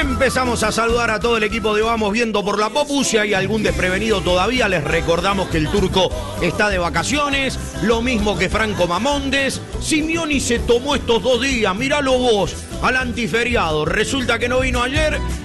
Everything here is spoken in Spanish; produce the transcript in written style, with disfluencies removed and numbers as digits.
Empezamos a saludar a todo el equipo de Vamos Viendo por la Popu. Si hay algún desprevenido todavía, les recordamos que el Turco está de vacaciones, lo mismo que Franco Mamondes. Simeoni se tomó estos 2 días, míralo vos, al antiferiado. Resulta que no vino ayer